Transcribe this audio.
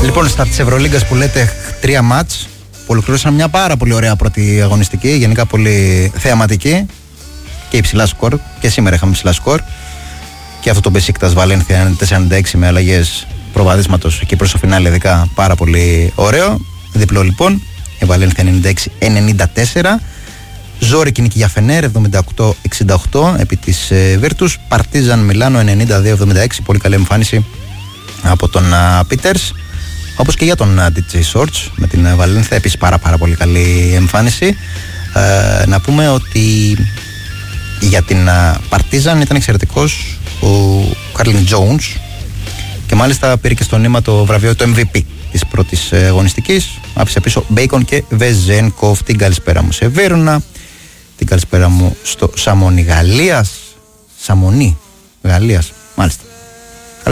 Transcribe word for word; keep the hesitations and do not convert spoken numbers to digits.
Λοιπόν, στα της Ευρωλίγκας που λέτε τρία μάτς που ολοκληρώσαν μια πάρα πολύ ωραία πρώτη αγωνιστική, γενικά πολύ θεαματική και υψηλά σκορ, και σήμερα είχαμε υψηλά σκορ, και αυτό το Μπεσίκτας Βαλένθια ενενήντα τέσσερα ενενήντα έξι με αλλαγές προβαδίσματος και προς το φινάλε ειδικά πάρα πολύ ωραίο, διπλό λοιπόν, η Βαλένθια ενενήντα έξι ενενήντα τέσσερα. Ζόρικη νίκη για Φενέρ εβδομήντα οκτώ εξήντα οκτώ επί της ε, Βίρτους. Παρτίζαν Μιλάνο ενενήντα δύο εβδομήντα έξι, πολύ καλή εμφάνιση από τον Πίτερς, όπως και για τον ντι τζέι Shorts με την Βαλένθια, επίσης πάρα πάρα πολύ καλή εμφάνιση. Ε, να πούμε ότι για την Παρτίζαν ήταν εξαιρετικός ο Κάρλιν Τζόουνς, και μάλιστα πήρε και στο νήμα το βραβείο του εμ βι πι της πρώτης αγωνιστικής. Άφησε πίσω Μπέικον και Βεζένκοφ. Την καλησπέρα μου σε Βέρονα, την καλησπέρα μου στο Σαμονί Γαλλίας. Σαμονί Γαλλίας, μάλιστα.